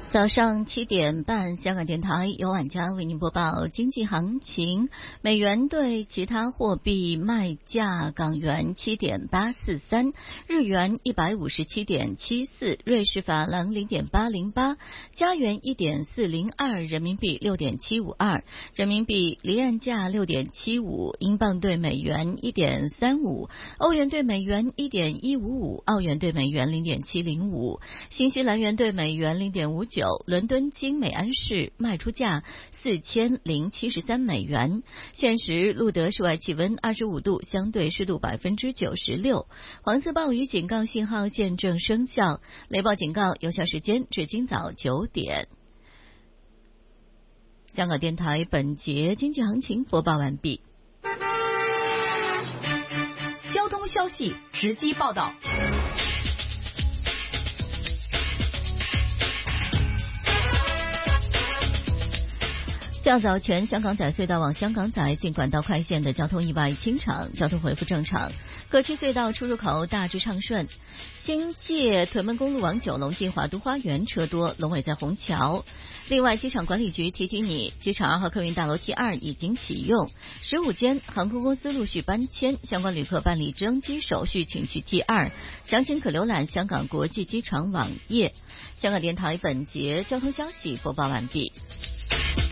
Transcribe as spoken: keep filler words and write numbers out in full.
早上七点半，香港电台由晚家为您播报经济行情。美元对其他货币卖价：港元七点八四三，日元一百五十七点七四，瑞士法郎零点八零八，加元一点四零二，人民币六点七五二，人民币离岸价六点七五，英镑对美元一点三五，欧元对美元一点一五五，澳元对美元零点七零五，新西兰元对美元零点五九。伦敦金美安士卖出价四千零七十三美元。现时录得室外气温二十五度，相对湿度百分之九十六。黄色暴雨警告信号现正生效，雷暴警告有效时间至今早九点。香港电台本节经济行情播报完毕。 交通消息直击报道。 较早前，香港仔隧道往香港仔进管道快线的交通意外清场，交通恢复正常，各区隧道出入口大致畅顺。新界屯门公路往九龙进华都花园车多，龙尾在虹桥。另外，机场管理局提提你，机场二号客运大楼 T 二已经启用，十五间航空公司陆续搬迁，相关旅客办理登机手续请去 T 二，详情可浏览香港国际机场网页。香港电台本节交通消息播报完毕。